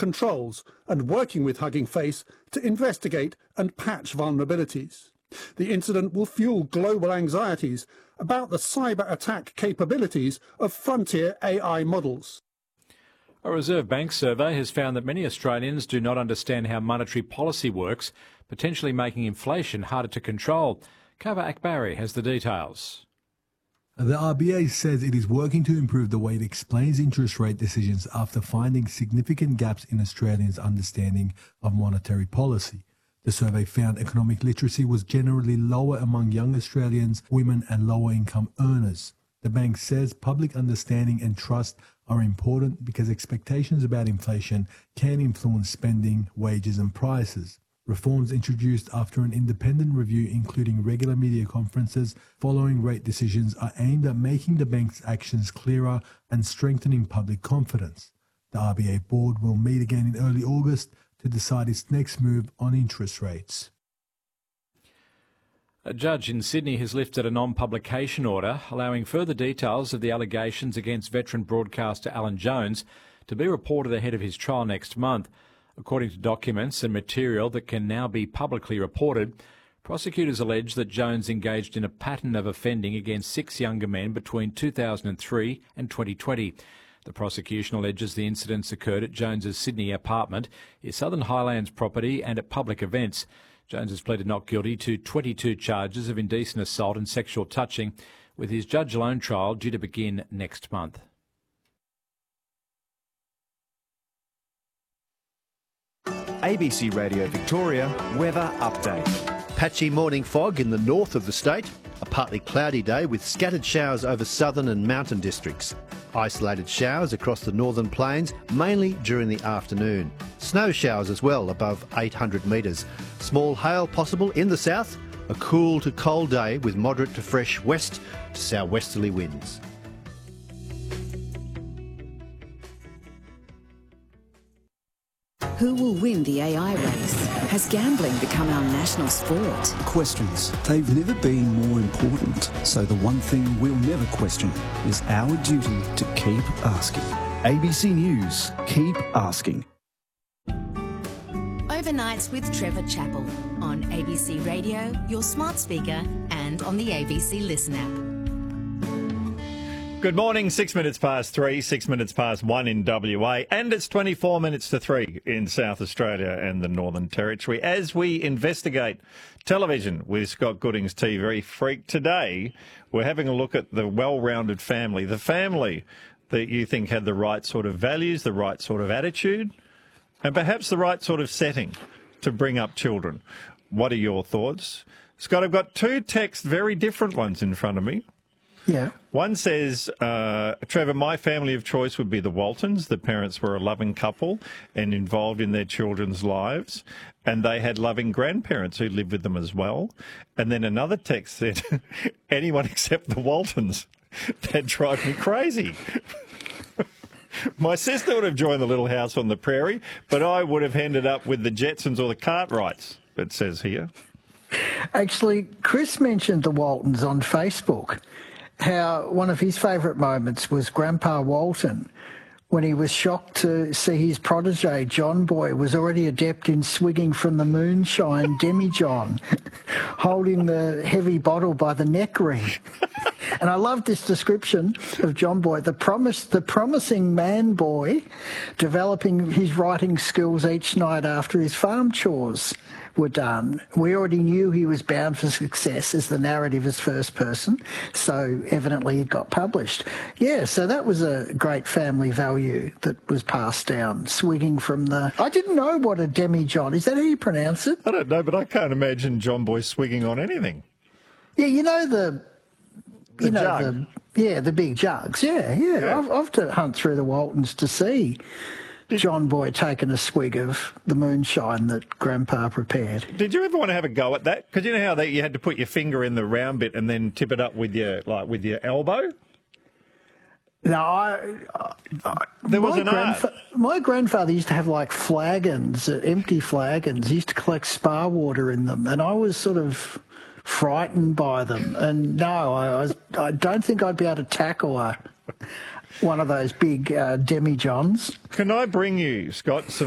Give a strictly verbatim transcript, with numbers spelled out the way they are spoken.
controls and working with Hugging Face to investigate and patch vulnerabilities. The incident will fuel global anxieties about the cyber attack capabilities of frontier A I models. A Reserve Bank survey has found that many Australians do not understand how monetary policy works, potentially making inflation harder to control. Kava Akbari has the details. The R B A says it is working to improve the way it explains interest rate decisions after finding significant gaps in Australians' understanding of monetary policy. The survey found economic literacy was generally lower among young Australians, women and lower income earners. The bank says public understanding and trust are important because expectations about inflation can influence spending, wages and prices. Reforms introduced after an independent review, including regular media conferences following rate decisions, are aimed at making the bank's actions clearer and strengthening public confidence. The R B A board will meet again in early August to decide its next move on interest rates. A judge in Sydney has lifted a non-publication order allowing further details of the allegations against veteran broadcaster Alan Jones to be reported ahead of his trial next month. According to documents and material that can now be publicly reported, prosecutors allege that Jones engaged in a pattern of offending against six younger men between two thousand three and twenty twenty. The prosecution alleges the incidents occurred at Jones's Sydney apartment, his Southern Highlands property and at public events. Jones has pleaded not guilty to twenty-two charges of indecent assault and sexual touching, with his judge-alone trial due to begin next month. A B C Radio Victoria weather update. Patchy morning fog in the north of the state. A partly cloudy day with scattered showers over southern and mountain districts. Isolated showers across the northern plains, mainly during the afternoon. Snow showers as well above eight hundred metres. Small hail possible in the south. A cool to cold day with moderate to fresh west to southwesterly winds. Who will win the A I race? Has gambling become our national sport? Questions. They've never been more important. So the one thing we'll never question is our duty to keep asking. A B C News. Keep asking. Overnights with Trevor Chappell on A B C Radio, your smart speaker and on the A B C Listen app. Good morning, six minutes past three, six minutes past one in W A, and it's twenty-four minutes to three in South Australia and the Northern Territory. As we investigate television with Scott Gooding's T V Freak today, we're having a look at the well-rounded family, the family that you think had the right sort of values, the right sort of attitude, and perhaps the right sort of setting to bring up children. What are your thoughts? Scott, I've got two texts, very different ones in front of me. Yeah. One says, uh, Trevor, my family of choice would be the Waltons. The parents were a loving couple and involved in their children's lives, and they had loving grandparents who lived with them as well. And then another text said, anyone except the Waltons. That drive me crazy. My sister would have joined the Little House on the Prairie, but I would have ended up with the Jetsons or the Cartwrights, it says here. Actually, Chris mentioned the Waltons on Facebook. How one of his favourite moments was Grandpa Walton when he was shocked to see his protege, John Boy, was already adept in swigging from the moonshine demijohn, holding the heavy bottle by the neck ring. And I love this description of John Boy, the promise, the promising man boy, developing his writing skills each night after his farm chores were done. We already knew he was bound for success as the narrative is first person, so evidently it got published. Yeah, so that was a great family value that was passed down, swigging from the... I didn't know what a demijohn, is that how you pronounce it? I don't know, but I can't imagine John Boy swigging on anything. Yeah, you know the... The you know, jug. The, yeah, the big jugs. Yeah, yeah. Yeah. I've, I've to hunt through the Waltons to see John Boy taking a swig of the moonshine that Grandpa prepared. Did you ever want to have a go at that? Because you know how they, you had to put your finger in the round bit and then tip it up with your like with your elbow? No, I, I, there was my an art. grandfa- My grandfather used to have like flagons, uh, empty flagons. He used to collect spa water in them, and I was sort of frightened by them. And no, I, I, was, I don't think I'd be able to tackle a, one of those big uh, demijohns. Can I bring you, Scott, some